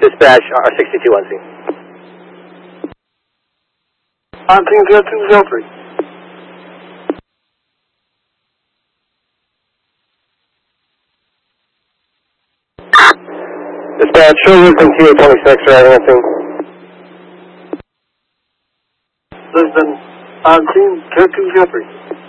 Dispatch, R62 on scene. On team 0203. Dispatch, Sherwood from TA26, driving on scene. Listen, on team 0203.